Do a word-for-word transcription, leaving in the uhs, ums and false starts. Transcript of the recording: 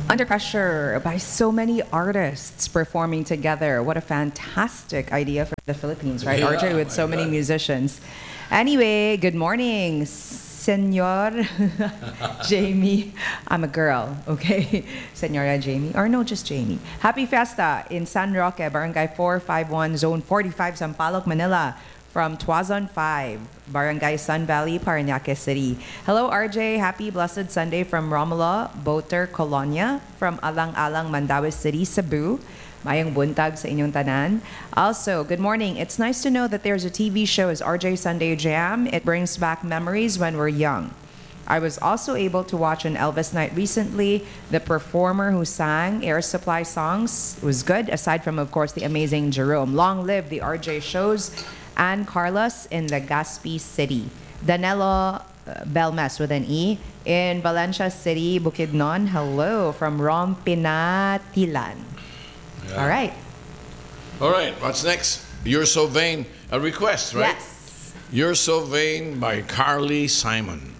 Under Pressure by so many artists performing together. What a fantastic idea for the Philippines, right? Yeah, R J with my so many God. musicians. Anyway, good morning, Senor Jamie. I'm a girl, okay? Senora Jamie. Or no, just Jamie. Happy Fiesta in San Roque, Barangay four five one, Zone forty-five, Sampaloc, Manila. From Tuazon five, Barangay Sun Valley, Parañaque City. Hello, R J. Happy Blessed Sunday from Romulo, Boter, Colonia. From Alang-Alang, Mandaue City, Cebu. Mayang buntag sa inyong tanan. Also, good morning. It's nice to know that there's a T V show as R J Sunday Jam. It brings back memories when we're young. I was also able to watch an Elvis night recently. The performer who sang Air Supply songs was good, aside from, of course, the amazing Jerome. Long live the R J shows. And Carlos in Legazpi City. Danilo uh, Belmes with an E in Valencia City, Bukidnon. Hello from Rom Pinatilan. Yeah. All right. All right, what's next? You're So Vain. A request, right? Yes. You're So Vain by Carly Simon.